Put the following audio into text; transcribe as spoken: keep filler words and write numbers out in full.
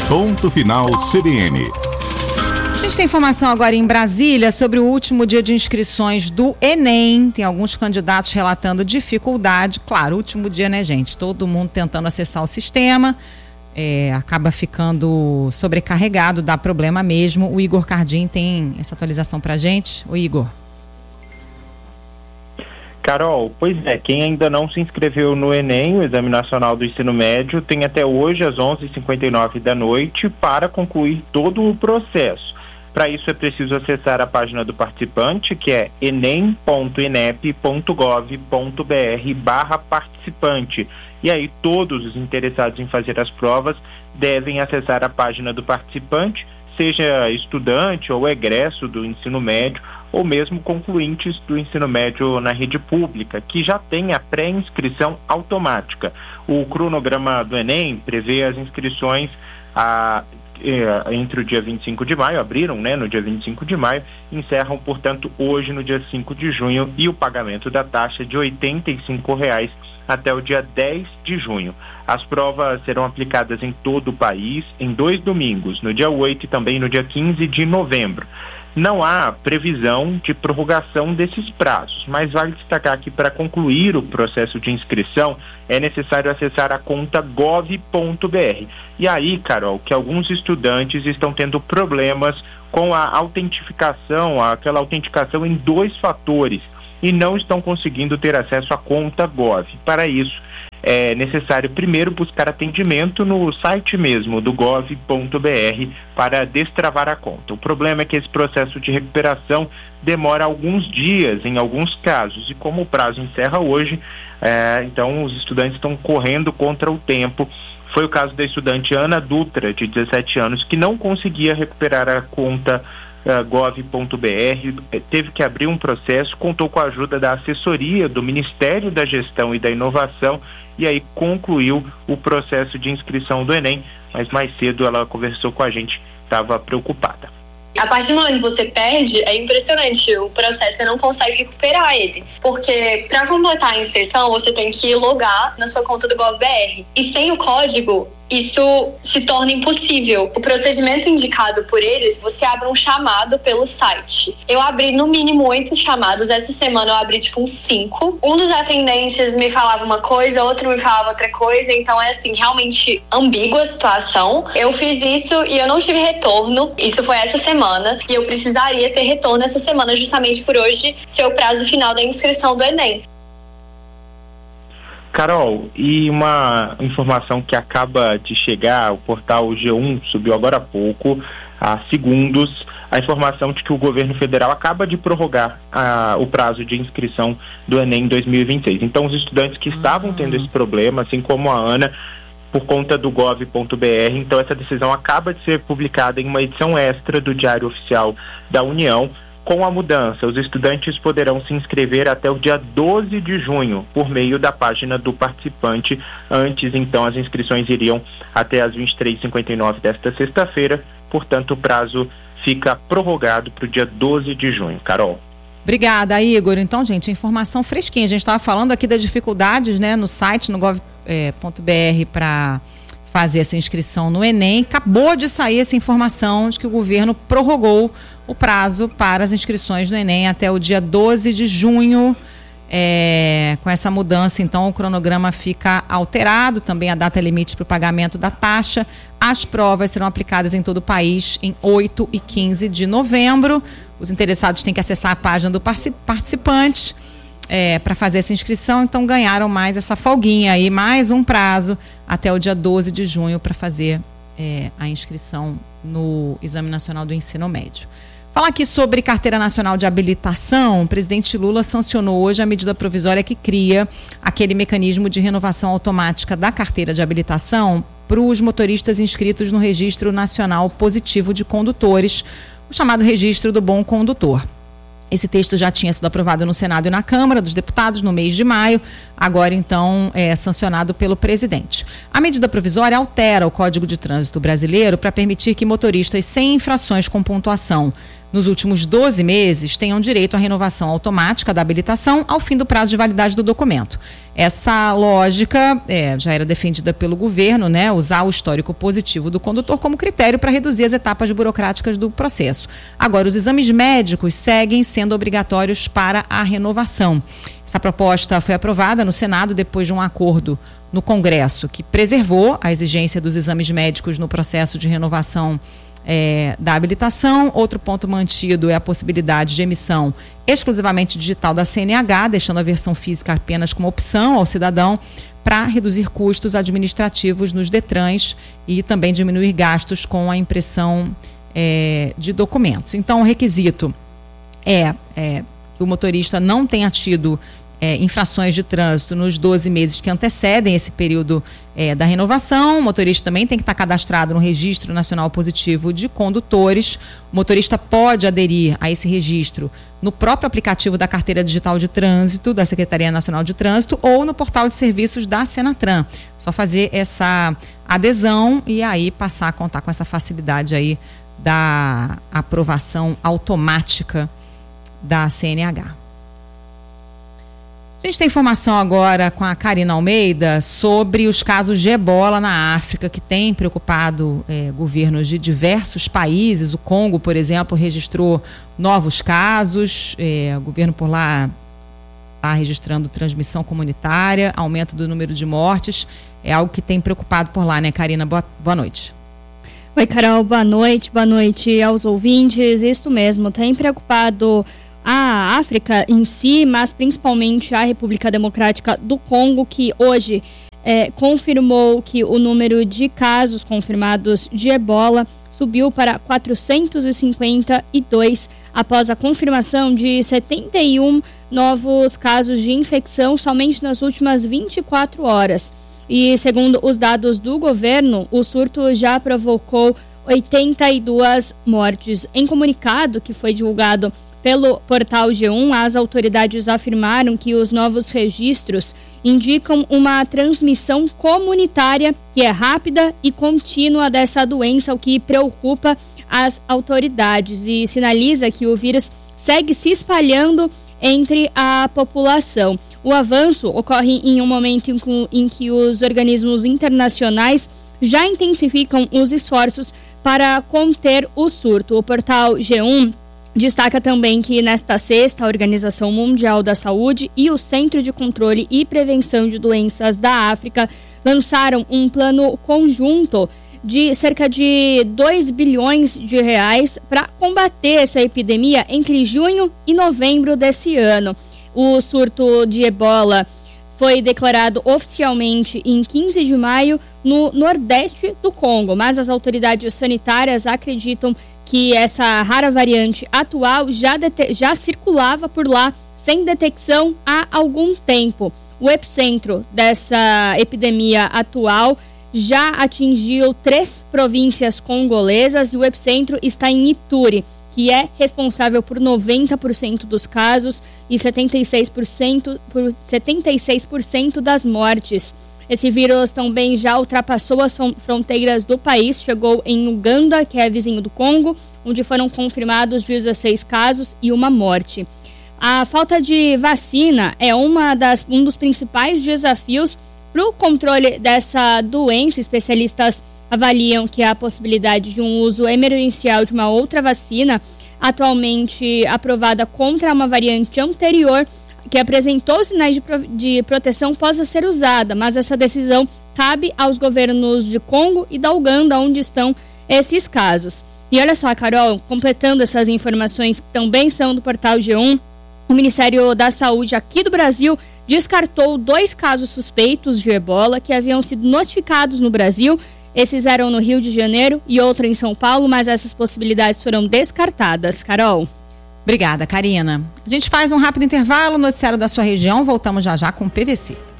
Ponto Final C B N. A gente tem informação agora em Brasília sobre o último dia de inscrições do Enem. Tem alguns candidatos relatando dificuldade. Claro, último dia, né, gente? Todo mundo tentando acessar o sistema. É, acaba ficando sobrecarregado, dá problema mesmo. O Igor Cardim tem essa atualização pra gente. O Igor. Carol, pois é, quem ainda não se inscreveu no Enem, o Exame Nacional do Ensino Médio, tem até hoje, às onze e cinquenta e nove da noite, para concluir todo o processo. Para isso é preciso acessar a página do participante, que é enem ponto inep ponto gov ponto br barra participante. E aí todos os interessados em fazer as provas devem acessar a página do participante, seja estudante ou egresso do ensino médio, ou mesmo concluintes do ensino médio na rede pública, que já tem a pré-inscrição automática. O cronograma do Enem prevê as inscrições a entre o dia vinte e cinco de maio, abriram, né, no dia vinte e cinco de maio, encerram, portanto, hoje no dia cinco de junho, e o pagamento da taxa de oitenta e cinco reais até o dia dez de junho. As provas serão aplicadas em todo o país em dois domingos, no dia oito e também no dia quinze de novembro. Não há previsão de prorrogação desses prazos, mas vale destacar que para concluir o processo de inscrição é necessário acessar a conta gov ponto br. E aí, Carol, que alguns estudantes estão tendo problemas com a autentificação, aquela autenticação em dois fatores, e não estão conseguindo ter acesso à conta Gov. Para isso, é necessário primeiro buscar atendimento no site mesmo do gov ponto br para destravar a conta. O problema é que esse processo de recuperação demora alguns dias em alguns casos, e como o prazo encerra hoje, é, então os estudantes estão correndo contra o tempo. Foi o caso da estudante Ana Dutra, de dezessete anos, que não conseguia recuperar a conta Uh, gov ponto br, teve que abrir um processo, contou com a ajuda da assessoria do Ministério da Gestão e da Inovação, e aí concluiu o processo de inscrição do Enem, mas mais cedo ela conversou com a gente, estava preocupada. A partir do momento que você perde, é impressionante, o processo você não consegue recuperar ele, porque para completar a inserção você tem que logar na sua conta do GovBR, e sem o código isso se torna impossível. O procedimento indicado por eles, você abre um chamado pelo site. Eu abri no mínimo oito chamados, essa semana eu abri tipo uns cinco. Um dos atendentes me falava uma coisa, outro me falava outra coisa, então é assim, realmente ambígua a situação. Eu fiz isso e eu não tive retorno, isso foi essa semana, e eu precisaria ter retorno essa semana justamente por hoje ser o prazo final da inscrição do Enem. Carol, e uma informação que acaba de chegar, o portal G um subiu agora há pouco, há segundos, a informação de que o governo federal acaba de prorrogar ah, o prazo de inscrição do Enem dois mil e vinte e seis. Então, os estudantes que estavam tendo esse problema, assim como a Ana, por conta do gov ponto br, então essa decisão acaba de ser publicada em uma edição extra do Diário Oficial da União. Com a mudança, os estudantes poderão se inscrever até o dia doze de junho, por meio da página do participante. Antes, então, as inscrições iriam até as vinte e três e cinquenta e nove desta sexta-feira, portanto, o prazo fica prorrogado para o dia doze de junho. Carol. Obrigada, Igor. Então, gente, informação fresquinha. A gente estava falando aqui das dificuldades, né, no site, no gov ponto br, para fazer essa inscrição no Enem. Acabou de sair essa informação de que o governo prorrogou o prazo para as inscrições no Enem até o dia doze de junho. É, com essa mudança, então, o cronograma fica alterado, também a data limite para o pagamento da taxa. As provas serão aplicadas em todo o país em oito e quinze de novembro. Os interessados têm que acessar a página do participante é, para fazer essa inscrição, então ganharam mais essa folguinha aí, mais um prazo até o dia doze de junho para fazer é, a inscrição no Exame Nacional do Ensino Médio. Falar aqui sobre Carteira Nacional de Habilitação, o presidente Lula sancionou hoje a medida provisória que cria aquele mecanismo de renovação automática da carteira de habilitação para os motoristas inscritos no Registro Nacional Positivo de Condutores, o chamado Registro do Bom Condutor. Esse texto já tinha sido aprovado no Senado e na Câmara dos Deputados no mês de maio, agora então é sancionado pelo presidente. A medida provisória altera o Código de Trânsito Brasileiro para permitir que motoristas sem infrações com pontuação nos últimos doze meses tenham direito à renovação automática da habilitação ao fim do prazo de validade do documento. Essa lógica é, já era defendida pelo governo, né? Usar o histórico positivo do condutor como critério para reduzir as etapas burocráticas do processo. Agora, os exames médicos seguem sendo obrigatórios para a renovação. Essa proposta foi aprovada no Senado depois de um acordo no Congresso que preservou a exigência dos exames médicos no processo de renovação É, da habilitação. Outro ponto mantido é a possibilidade de emissão exclusivamente digital da C N H, deixando a versão física apenas como opção ao cidadão para reduzir custos administrativos nos DETRANs e também diminuir gastos com a impressão é, de documentos. Então, o requisito é, é que o motorista não tenha tido É, infrações de trânsito nos doze meses que antecedem esse período é, da renovação. O motorista também tem que estar cadastrado no Registro Nacional Positivo de Condutores. O motorista pode aderir a esse registro no próprio aplicativo da Carteira Digital de Trânsito da Secretaria Nacional de Trânsito ou no portal de serviços da Senatran. Só fazer essa adesão e aí passar a contar com essa facilidade aí da aprovação automática da C N H. A gente tem informação agora com a Karina Almeida sobre os casos de ebola na África, que tem preocupado é, governos de diversos países. O Congo, por exemplo, registrou novos casos. É, o governo por lá está registrando transmissão comunitária, aumento do número de mortes. É algo que tem preocupado por lá, né, Karina? Boa, boa noite. Oi, Carol. Boa noite. Boa noite aos ouvintes. Isso mesmo, tem preocupado a África em si, mas principalmente a República Democrática do Congo, que hoje é, confirmou que o número de casos confirmados de ebola subiu para quatrocentos e cinquenta e dois após a confirmação de setenta e um novos casos de infecção somente nas últimas vinte e quatro horas. E segundo os dados do governo, o surto já provocou oitenta e duas mortes. Em comunicado que foi divulgado pelo portal G um, as autoridades afirmaram que os novos registros indicam uma transmissão comunitária que é rápida e contínua dessa doença, o que preocupa as autoridades e sinaliza que o vírus segue se espalhando entre a população. O avanço ocorre em um momento em, em que os organismos internacionais já intensificam os esforços para conter o surto. O portal G um destaca também que nesta sexta, a Organização Mundial da Saúde e o Centro de Controle e Prevenção de Doenças da África lançaram um plano conjunto de cerca de dois bilhões de reais para combater essa epidemia entre junho e novembro desse ano. O surto de ebola foi declarado oficialmente em quinze de maio no nordeste do Congo, mas as autoridades sanitárias acreditam que essa rara variante atual já, dete- já circulava por lá sem detecção há algum tempo. O epicentro dessa epidemia atual já atingiu três províncias congolesas e o epicentro está em Ituri, que é responsável por noventa por cento dos casos e setenta e seis por cento, por setenta e seis por cento das mortes. Esse vírus também já ultrapassou as fronteiras do país, chegou em Uganda, que é vizinho do Congo, onde foram confirmados dezesseis casos e uma morte. A falta de vacina é uma das, um dos principais desafios para o controle dessa doença. Especialistas avaliam que há a possibilidade de um uso emergencial de uma outra vacina, atualmente aprovada contra uma variante anterior, que apresentou sinais de, pro, de proteção, possa ser usada, mas essa decisão cabe aos governos de Congo e da Uganda, onde estão esses casos. E olha só, Carol, completando essas informações que também são do portal G um, o Ministério da Saúde aqui do Brasil descartou dois casos suspeitos de ebola que haviam sido notificados no Brasil. Esses eram no Rio de Janeiro e outro em São Paulo, mas essas possibilidades foram descartadas. Carol. Obrigada, Karina. A gente faz um rápido intervalo, noticiário da sua região, voltamos já já com o P V C.